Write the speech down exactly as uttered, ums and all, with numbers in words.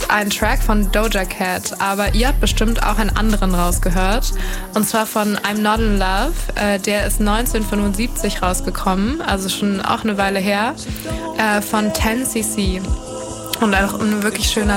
ist ein Track von Doja Cat, aber ihr habt bestimmt auch einen anderen rausgehört. Und zwar von I'm Not in Love. Äh, der ist neunzehnhundertfünfundsiebzig rausgekommen, also schon auch eine Weile her, äh, von ten C C. Und auch ein wirklich schöner